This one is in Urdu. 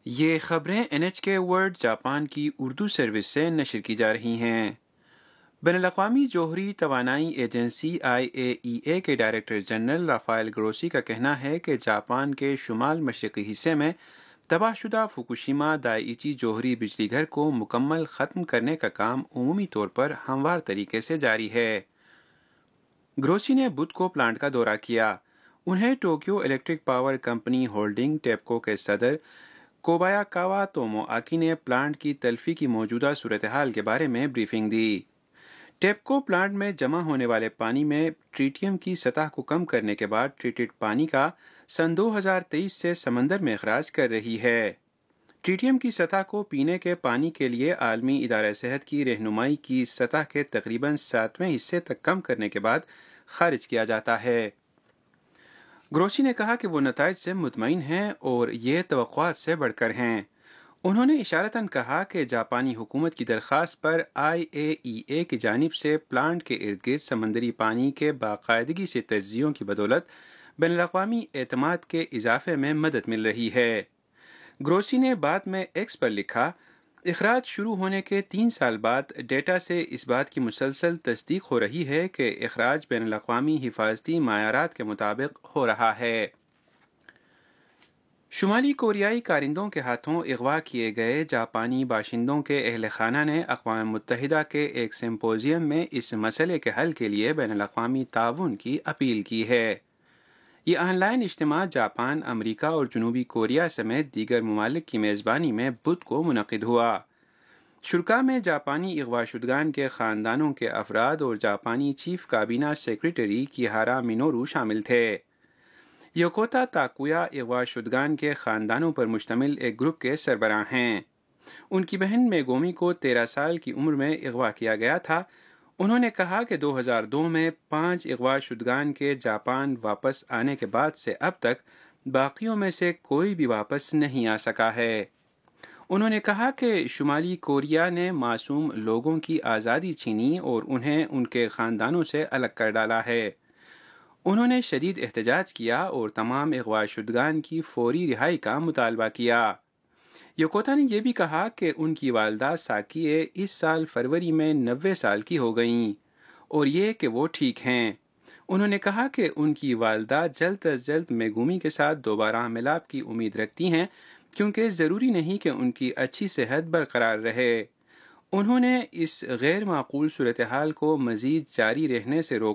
یہ خبریں NHK ورلڈ جاپان کی اردو سروس سے نشر کی جا رہی ہیں۔ بین الاقوامی جوہری توانائی ایجنسی IAEA کے ڈائریکٹر جنرل رافائل گروسی کا کہنا ہے کہ جاپان کے شمال مشرقی حصے میں تباہ شدہ فوکوشیما دائیچی جوہری بجلی گھر کو مکمل ختم کرنے کا کام عمومی طور پر ہموار طریقے سے جاری ہے۔ گروسی نے بدھ کو پلانٹ کا دورہ کیا۔ انہیں Tokyo electric power company holding ٹیپکو کے صدر کوبایاکاوا تومو آکی نے پلانٹ کی تلفی کی موجودہ صورتحال کے بارے میں بریفنگ دی۔ ٹیپکو پلانٹ میں جمع ہونے والے پانی میں ٹریٹیم کی سطح کو کم کرنے کے بعد ٹریٹڈ پانی کا سن 2023 سے سمندر میں اخراج کر رہی ہے۔ ٹریٹیم کی سطح کو پینے کے پانی کے لیے عالمی ادارہ صحت کی رہنمائی کی سطح کے تقریباً 7ویں حصے تک کم کرنے کے بعد خارج کیا جاتا ہے۔ گروسی نے کہا کہ وہ نتائج سے مطمئن ہیں اور یہ توقعات سے بڑھ کر ہیں۔ انہوں نے اشارتاً کہا کہ جاپانی حکومت کی درخواست پر IAEA کی جانب سے پلانٹ کے ارد گرد سمندری پانی کے باقاعدگی سے تجزیوں کی بدولت بین الاقوامی اعتماد کے اضافے میں مدد مل رہی ہے۔ گروسی نے بعد میں ایکس پر لکھا، اخراج شروع ہونے کے 3 سال بعد ڈیٹا سے اس بات کی مسلسل تصدیق ہو رہی ہے کہ اخراج بین الاقوامی حفاظتی معیارات کے مطابق ہو رہا ہے۔ شمالی کوریائی کارندوں کے ہاتھوں اغوا کیے گئے جاپانی باشندوں کے اہل خانہ نے اقوام متحدہ کے ایک سمپوزیم میں اس مسئلے کے حل کے لیے بین الاقوامی تعاون کی اپیل کی ہے۔ یہ آن لائن اجتماع جاپان، امریکہ اور جنوبی کوریا سمیت دیگر ممالک کی میزبانی میں بدھ کو منعقد ہوا۔ شرکاء میں جاپانی اغوا شدگان کے خاندانوں کے افراد اور جاپانی چیف کابینہ سیکریٹری کیہارا مینورو شامل تھے۔ یوکوتا تاکویا اغوا شدگان کے خاندانوں پر مشتمل ایک گروپ کے سربراہ ہیں۔ ان کی بہن میگومی کو 13 سال کی عمر میں اغوا کیا گیا تھا۔ انہوں نے کہا کہ 2002 میں 5 اغوا شدگان کے جاپان واپس آنے کے بعد سے اب تک باقیوں میں سے کوئی بھی واپس نہیں آ سکا ہے۔ انہوں نے کہا کہ شمالی کوریا نے معصوم لوگوں کی آزادی چھینی اور انہیں ان کے خاندانوں سے الگ کر ڈالا ہے۔ انہوں نے شدید احتجاج کیا اور تمام اغوا شدگان کی فوری رہائی کا مطالبہ کیا۔ یوکوتا نے یہ بھی کہا کہ ان کی والدہ ساکیے اس سال فروری میں 90 سال کی ہو گئیں اور یہ کہ وہ ٹھیک ہیں۔ انہوں نے کہا کہ ان کی والدہ جلد از جلد میگومی کے ساتھ دوبارہ ملاپ کی امید رکھتی ہیں کیونکہ ضروری نہیں کہ ان کی اچھی صحت برقرار رہے۔ انہوں نے اس غیر معقول صورتحال کو مزید جاری رہنے سے روکنے